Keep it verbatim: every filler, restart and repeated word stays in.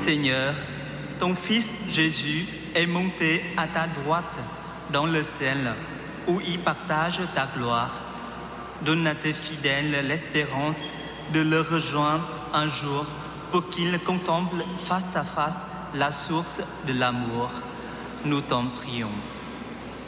Seigneur, ton Fils Jésus est monté à ta droite dans le ciel, où il partage ta gloire. Donne à tes fidèles l'espérance de le rejoindre un jour pour qu'ils contemplent face à face la source de l'amour. Nous t'en prions.